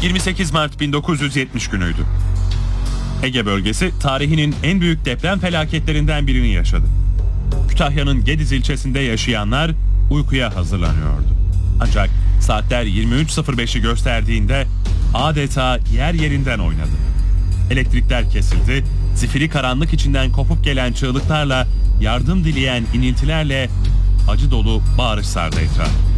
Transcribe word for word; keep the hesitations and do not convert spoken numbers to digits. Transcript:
yirmi sekiz Mart bin dokuz yüz yetmiş günüydü. Ege bölgesi tarihinin en büyük deprem felaketlerinden birini yaşadı. Kütahya'nın Gediz ilçesinde yaşayanlar uykuya hazırlanıyordu. Ancak saatler yirmi üç sıfır beşi gösterdiğinde adeta yer yerinden oynadı. Elektrikler kesildi, zifiri karanlık içinden kopup gelen çığlıklarla, yardım dileyen iniltilerle acı dolu bağırış sardı etrafı.